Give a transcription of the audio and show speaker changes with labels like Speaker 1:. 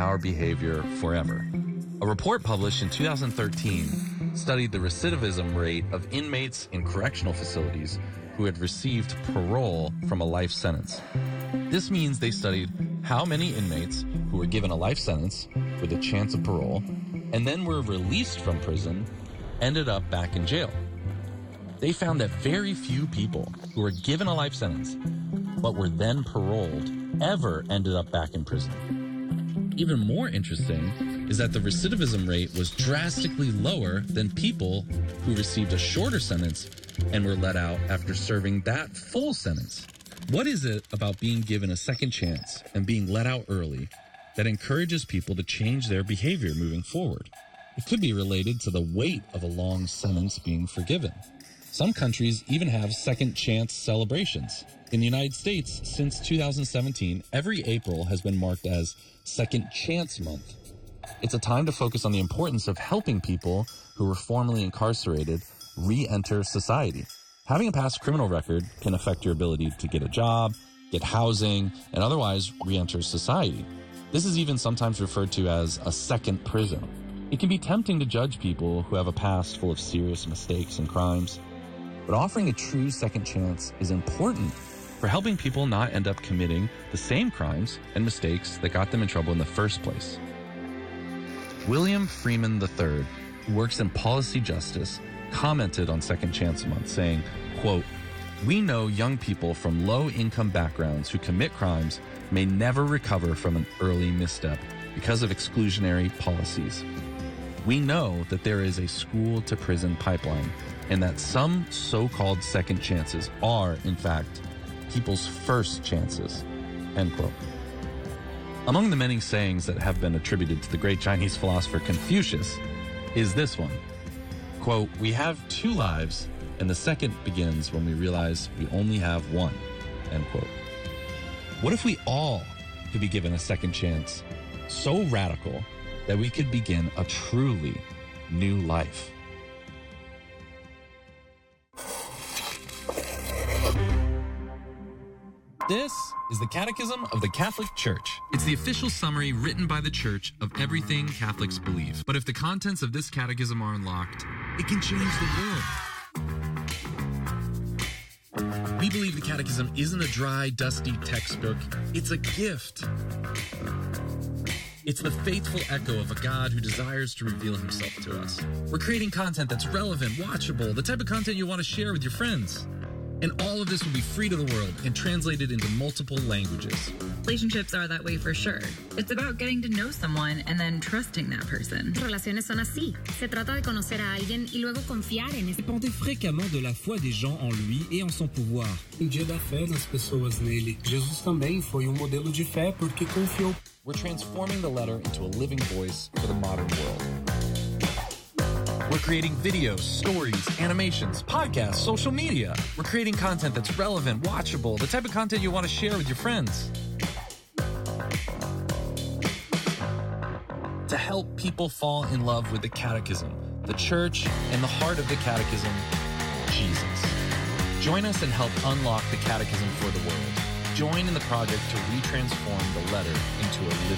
Speaker 1: our behavior forever. A report published in 2013 studied the recidivism rate of inmates in correctional facilities who had received parole from a life sentence. This means they studied how many inmates who were given a life sentence with a chance of parole and then were released from prison ended up back in jail. They found that very few people who were given a life sentence but were then paroled ever ended up back in prison. Even more interesting is that the recidivism rate was drastically lower than people who received a shorter sentence and were let out after serving that full sentence. What is it about being given a second chance and being let out early that encourages people to change their behavior moving forward? It could be related to the weight of a long sentence being forgiven. Some countries even have second chance celebrations. In the United States, since 2017, every April has been marked as Second Chance Month. It's a time to focus on the importance of helping people who were formerly incarcerated re-enter society. Having a past criminal record can affect your ability to get a job, get housing, and otherwise re-enter society. This is even sometimes referred to as a second prison. It can be tempting to judge people who have a past full of serious mistakes and crimes, but offering a true second chance is important for helping people not end up committing the same crimes and mistakes that got them in trouble in the first place. William Freeman III, who works in policy justice, commented on Second Chance Month saying, quote, "We know young people from low-income backgrounds who commit crimes may never recover from an early misstep because of exclusionary policies. We know that there is a school-to-prison pipeline and that some so-called second chances are, in fact, people's first chances," end quote. Among the many sayings that have been attributed to the great Chinese philosopher Confucius is this one, quote, "We have two lives, and the second begins when we realize we only have one," end quote. What if we all could be given a second chance so radical that we could begin a truly new life? This is the Catechism of the Catholic Church. It's the official summary written by the Church of everything Catholics believe. But if the contents of this catechism are unlocked, it can change the world. We believe the Catechism isn't a dry, dusty textbook. It's a gift. It's the faithful echo of a God who desires to reveal himself to us. We're creating content that's relevant, watchable, the type of content you want to share with your friends. And all of this will be free to the world and translated into multiple languages.
Speaker 2: Relationships are that way for sure. It's about getting to know someone and then trusting that person.
Speaker 3: Relaciones son así. Se trata de conocer a alguien y luego confiar en ese.
Speaker 4: Dépendait fréquemment de la foi des gens en lui et en son pouvoir.
Speaker 5: Dia da fé das pessoas nele. Jesus também foi modelo de fé porque confiou.
Speaker 1: We're transforming the letter into a living voice for the modern world. We're creating videos, stories, animations, podcasts, social media. We're creating content that's relevant, watchable, the type of content you want to share with your friends. To help people fall in love with the Catechism, the Church, and the heart of the Catechism, Jesus. Join us and help unlock the Catechism for the world. Join in the project to retransform the letter into a living